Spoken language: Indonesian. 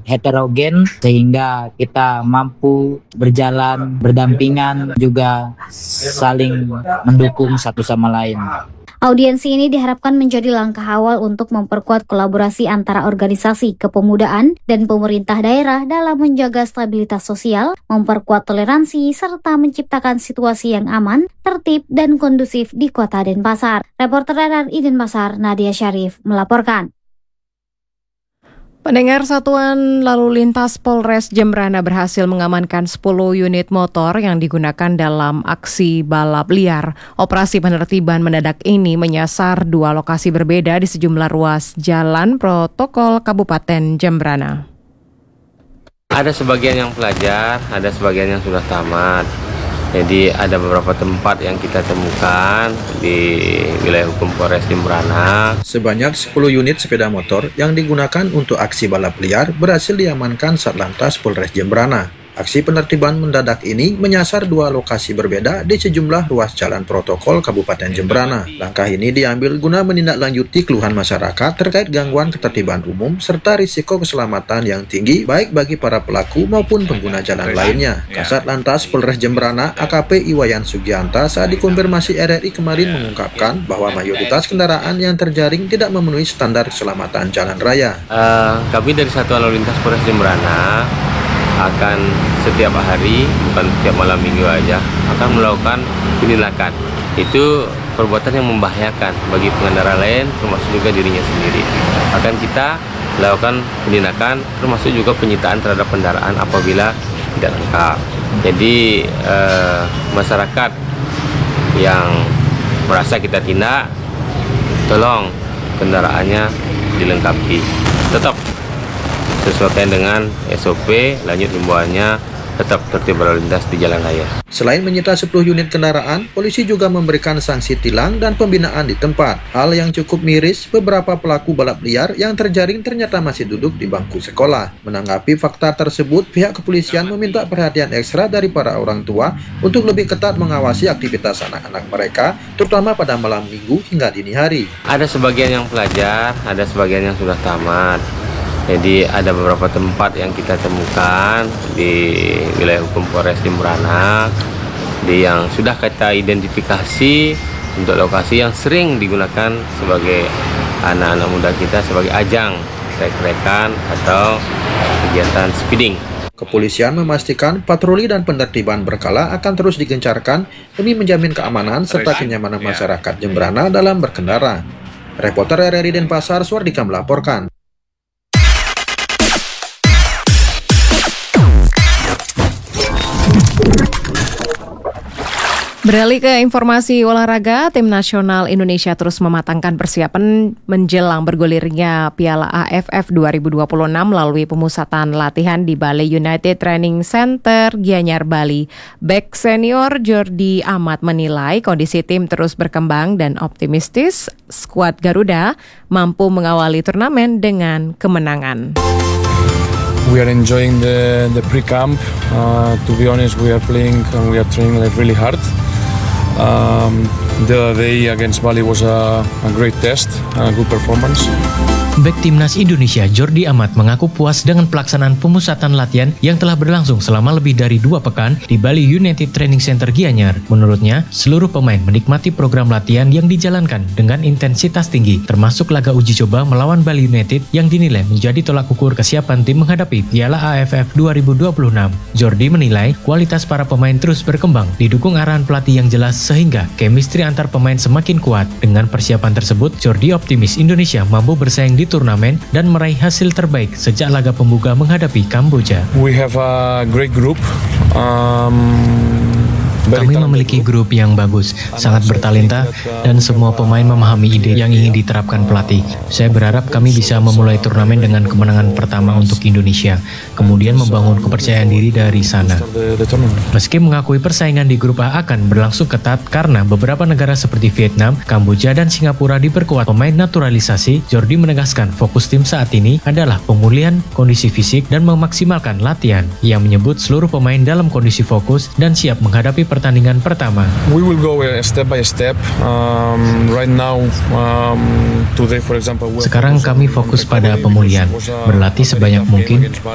heterogen sehingga kita mampu berjalan berdampingan juga saling mendukung satu sama lain. Audiensi ini diharapkan menjadi langkah awal untuk memperkuat kolaborasi antara organisasi kepemudaan dan pemerintah daerah dalam menjaga stabilitas sosial, memperkuat toleransi, serta menciptakan situasi yang aman, tertib, dan kondusif di Kota Denpasar. Reporter RRI Denpasar, Nadia Syarif, melaporkan. Pendengar, Satuan Lalu Lintas Polres Jembrana berhasil mengamankan 10 unit motor yang digunakan dalam aksi balap liar. Operasi penertiban mendadak ini menyasar 2 lokasi berbeda di sejumlah ruas jalan protokol Kabupaten Jembrana. Ada sebagian yang pelajar, ada sebagian yang sudah tamat. Jadi ada beberapa tempat yang kita temukan di wilayah hukum Polres Jembrana. Sebanyak 10 unit sepeda motor yang digunakan untuk aksi balap liar berhasil diamankan Satlantas Polres Jembrana. Aksi penertiban mendadak ini menyasar 2 lokasi berbeda di sejumlah ruas jalan protokol Kabupaten Jembrana. Langkah ini diambil guna menindaklanjuti keluhan masyarakat terkait gangguan ketertiban umum serta risiko keselamatan yang tinggi baik bagi para pelaku maupun pengguna jalan lainnya. Kasat Lantas Polres Jembrana AKP Iwayan Sugianta saat dikonfirmasi RRI kemarin mengungkapkan bahwa mayoritas kendaraan yang terjaring tidak memenuhi standar keselamatan jalan raya. Kami dari Satuan Lalu Lintas Polres Jembrana akan setiap hari, bukan setiap malam minggu aja, akan melakukan penindakan. Itu perbuatan yang membahayakan bagi pengendara lain, termasuk juga dirinya sendiri. Akan kita lakukan penindakan, termasuk juga penyitaan terhadap kendaraan apabila tidak lengkap. Jadi masyarakat yang merasa kita tindak, tolong kendaraannya dilengkapi. Tetap sesuaikan dengan SOP, lanjut himbauannya, tetap tertib berlalu lintas di jalan raya. Selain menyita 10 unit kendaraan, polisi juga memberikan sanksi tilang dan pembinaan di tempat. Hal yang cukup miris, beberapa pelaku balap liar yang terjaring ternyata masih duduk di bangku sekolah. Menanggapi fakta tersebut, pihak kepolisian meminta perhatian ekstra dari para orang tua untuk lebih ketat mengawasi aktivitas anak-anak mereka, terutama pada malam minggu hingga dini hari. Ada sebagian yang pelajar, ada sebagian yang sudah tamat. Jadi ada beberapa tempat yang kita temukan di wilayah hukum Polres Jembrana yang sudah kita identifikasi untuk lokasi yang sering digunakan sebagai anak-anak muda kita sebagai ajang trek-trekan atau kegiatan speeding. Kepolisian memastikan patroli dan penertiban berkala akan terus digencarkan demi menjamin keamanan serta kenyamanan masyarakat Jembrana dalam berkendara. Reporter RRI Denpasar, Suardika melaporkan. Beralih ke informasi olahraga, tim nasional Indonesia terus mematangkan persiapan menjelang bergulirnya Piala AFF 2026 melalui pemusatan latihan di Bali United Training Center, Gianyar, Bali. Bek senior Jordi Amat menilai kondisi tim terus berkembang dan optimistis skuad Garuda mampu mengawali turnamen dengan kemenangan. We are enjoying the pre-camp. To be honest, we are playing and we are training really hard. The other day against Bali was a great test, a good performance. Bek Timnas Indonesia Jordi Amat mengaku puas dengan pelaksanaan pemusatan latihan yang telah berlangsung selama lebih dari 2 pekan di Bali United Training Center Gianyar. Menurutnya, seluruh pemain menikmati program latihan yang dijalankan dengan intensitas tinggi, termasuk laga uji coba melawan Bali United yang dinilai menjadi tolak ukur kesiapan tim menghadapi Piala AFF 2026. Jordi menilai kualitas para pemain terus berkembang, didukung arahan pelatih yang jelas sehingga chemistry antar pemain semakin kuat. Dengan persiapan tersebut, Jordi optimis Indonesia mampu bersaing di turnamen dan meraih hasil terbaik sejak laga pembuka menghadapi Kamboja. We have a great group. Kami memiliki grup yang bagus, sangat bertalenta, dan semua pemain memahami ide yang ingin diterapkan pelatih. Saya berharap kami bisa memulai turnamen dengan kemenangan pertama untuk Indonesia, kemudian membangun kepercayaan diri dari sana. Meski mengakui persaingan di grup A akan berlangsung ketat karena beberapa negara seperti Vietnam, Kamboja, dan Singapura diperkuat pemain naturalisasi, Jordi menegaskan fokus tim saat ini adalah pemulihan kondisi fisik dan memaksimalkan latihan. Ia menyebut seluruh pemain dalam kondisi fokus dan siap menghadapi pertandingan pertama. We will go step by step. Right now, today, for example, sekarang kami fokus pada pemulihan, berlatih sebanyak mungkin,